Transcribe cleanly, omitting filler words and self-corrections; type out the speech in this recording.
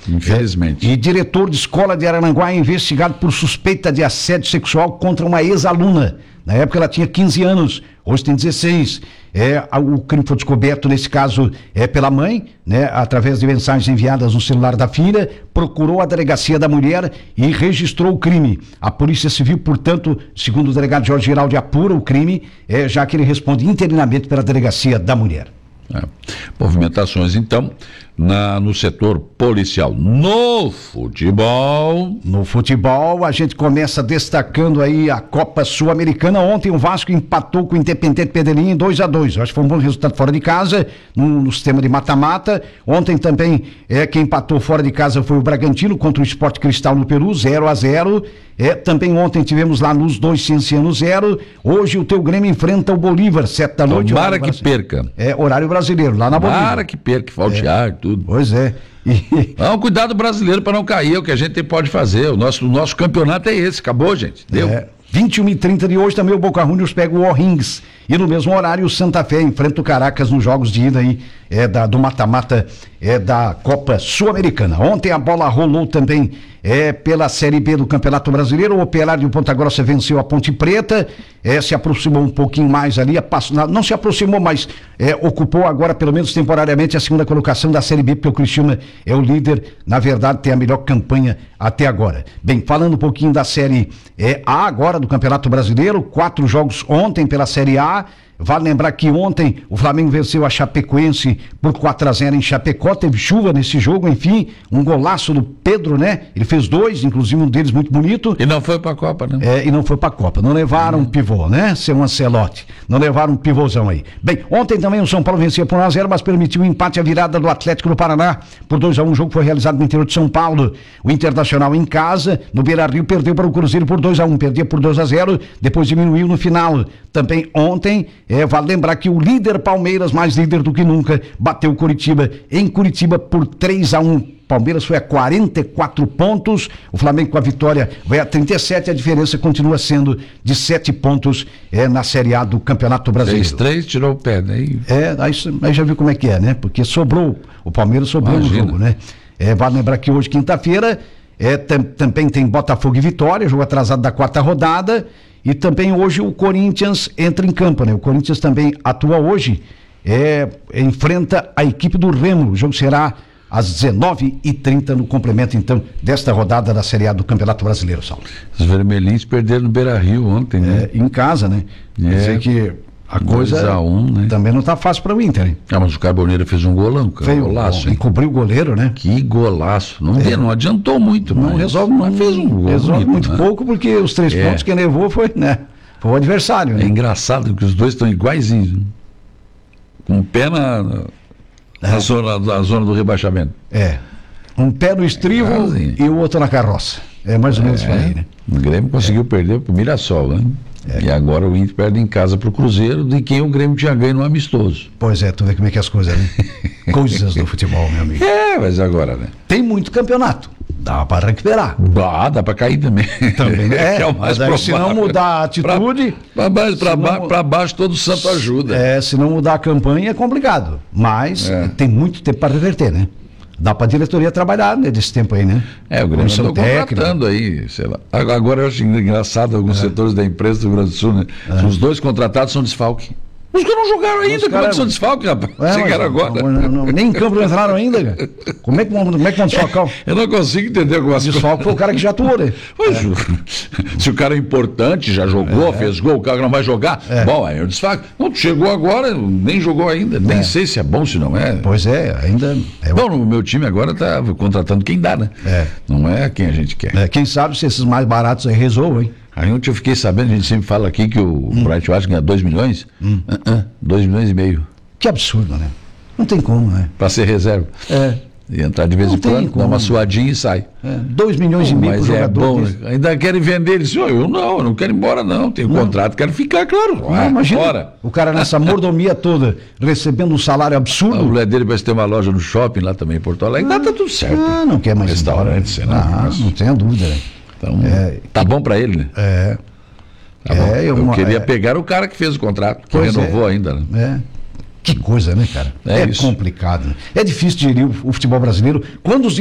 Infelizmente. E diretor de escola de Araranguá é investigado por suspeita de assédio sexual contra uma ex-aluna. Na época ela tinha 15 anos, hoje tem 16. O crime foi descoberto, nesse caso, pela mãe, né, através de mensagens enviadas no celular da filha, procurou a delegacia da mulher e registrou o crime. A Polícia Civil, portanto, segundo o delegado Jorge Giraldi, apura o crime, já que ele responde interinamente pela delegacia da mulher. Movimentações, então, no setor policial. No futebol, a gente começa destacando aí a Copa Sul-Americana. Ontem o Vasco empatou com o Independente Medellín em 2-2. Acho que foi um bom resultado fora de casa, no sistema de mata-mata. Ontem também, quem empatou fora de casa foi o Bragantino contra o Sport Cristal no Peru, 0-0. Também ontem tivemos lá nos dois Cienciano 0. Hoje o teu Grêmio enfrenta o Bolívar, 7 da noite. Tomara que perca. Horário brasileiro, lá na Bolívia. Tomara que perca, falte ar, tudo. Pois é. Não, cuidado brasileiro para não cair, é o que a gente pode fazer. O nosso campeonato é esse, acabou, gente. Deu. 21h30 de hoje também o Boca Juniors pega o O'Higgins. E no mesmo horário o Santa Fé enfrenta o Caracas nos jogos de ida aí, do mata-mata da Copa Sul-Americana. Ontem a bola rolou também pela Série B do Campeonato Brasileiro. O Operário de Ponta Grossa venceu a Ponte Preta, se aproximou um pouquinho mais ali, não se aproximou, mas ocupou agora, pelo menos temporariamente, a segunda colocação da Série B, porque o Criciúma é o líder, na verdade tem a melhor campanha até agora. Bem, falando um pouquinho da Série A agora do Campeonato Brasileiro, 4 jogos ontem pela Série A. Vale lembrar que ontem o Flamengo venceu a Chapecoense por 4-0 em Chapecó, teve chuva nesse jogo, enfim, um golaço do Pedro, né? Ele fez 2, inclusive um deles muito bonito. E não foi pra Copa, né? E não foi pra Copa, não levaram um pivô, né? Seu Ancelotti, não levaram um pivôzão aí. Bem, ontem também o São Paulo vencia por 1-0, mas permitiu o empate à virada do Atlético do Paraná por 2-1, o jogo foi realizado no interior de São Paulo. O Internacional em casa, no Beira-Rio, perdeu para o Cruzeiro por 2-1, perdia por 2-0, depois diminuiu no final. Também ontem, vale lembrar que o líder Palmeiras, mais líder do que nunca, bateu o Coritiba em Curitiba por 3-1. Palmeiras foi a 44 pontos, o Flamengo com a vitória vai a 37, a diferença continua sendo de 7 pontos na Série A do Campeonato Brasileiro. 3-3, tirou o pé, daí... Aí já viu como é que é, né? Porque o Palmeiras sobrou no jogo, né? Vale lembrar que hoje, quinta-feira, também tem Botafogo e Vitória, jogo atrasado da 4ª rodada. E também hoje o Corinthians entra em campo, né? O Corinthians também atua hoje, enfrenta a equipe do Remo. O jogo será às 19h30 no complemento, então, desta rodada da Série A do Campeonato Brasileiro, Saulo. Os vermelhinhos perderam no Beira-Rio ontem, né? Em casa, né? Quer dizer que a coisa 2-1, né? Também não está fácil para o Inter, hein? Mas o Carboneira fez um golão, cara. Golaço, hein? Encobriu o goleiro, né? Que golaço. Não adiantou muito, não resolve, mas fez um gol. Resolve muito, né? Pouco, pouco, porque os 3 pontos que levou foi, né? Foi o adversário, né? É engraçado que os dois estão iguaizinhos, né? Com o pé na zona do rebaixamento. Um pé no estribo e o outro na carroça. É mais ou menos isso aí, né? O Grêmio conseguiu perder pro Mirassol, né? E agora o Inter perde em casa pro Cruzeiro, de quem o Grêmio tinha ganho no amistoso. Pois tu vê como é que é as coisas, né? Coisas do futebol, meu amigo. Mas agora, né? Tem muito campeonato. Dá para recuperar. Dá para cair também. É o mais provável. Se não mudar a atitude... Para baixo todo santo ajuda. Se não mudar a campanha é complicado. Mas tem muito tempo para reverter, né? Dá para a diretoria trabalhar, né, desse tempo aí, né? O Grêmio está contratando aí, sei lá. Agora eu acho engraçado alguns setores da empresa do Rio Grande do Sul, né? Os 2 contratados são desfalque. Os que não jogaram ainda, como é que são desfalque, rapaz? Chegaram agora. Nem em campo não entraram ainda, cara. Como é que vão desfalcar? Eu não consigo entender algumas coisas. Desfalque foi o cara que já atuou, né? Se o cara é importante, já jogou, fez gol, o cara não vai jogar, bom, aí eu desfalque. Não, chegou agora, nem jogou ainda, nem sei se é bom, se não é. Pois ainda... Bom, o meu time agora tá contratando quem dá, né? Não é quem a gente quer. Quem sabe se esses mais baratos aí resolvem, hein? Aí ontem eu fiquei sabendo, a gente sempre fala aqui que o Bright Watts ganha 2 milhões. 2 milhões e meio. Que absurdo, né? Não tem como, né? Para ser reserva. E entrar de vez em quando, dar uma suadinha e sai. 2 milhões e meio por jogador. Mas bom, ainda querem vender. Ele disse, eu não quero ir embora não, tenho contrato, quero ficar, claro. Imagina, fora. O cara nessa mordomia toda, recebendo um salário absurdo. A mulher dele vai ter uma loja no shopping lá também em Porto Alegre, tá tudo certo. Não quer mais restaurante, sei lá. Não tenha dúvida, né? Então, tá bom para ele, né? Eu queria pegar o cara que fez o contrato, que renovou ainda, né? Que coisa, né, cara? É complicado. Né? É difícil gerir o futebol brasileiro. Quando os